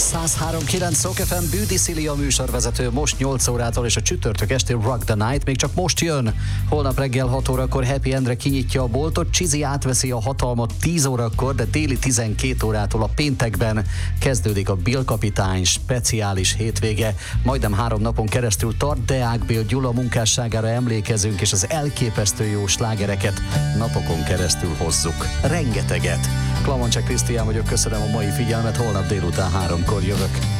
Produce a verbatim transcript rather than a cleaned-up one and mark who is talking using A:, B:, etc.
A: száz három kilenc Rock ef em, Bűdi Szili a műsorvezető, most nyolc órától, és a csütörtök esti Rock the Night még csak most jön. Holnap reggel hat órakor Happy Endre kinyitja a boltot, Csizi átveszi a hatalmat tíz órakor, de déli tizenkét órától a péntekben kezdődik a Bill kapitány speciális hétvége. Majdnem három napon keresztül tart, Deák Bill Gyula munkásságára emlékezünk, és az elképesztő jó slágereket napokon keresztül hozzuk. Rengeteget. Klamancsek Krisztián vagyok, köszönöm a mai figyelmet, holnap délután háromkor jövök.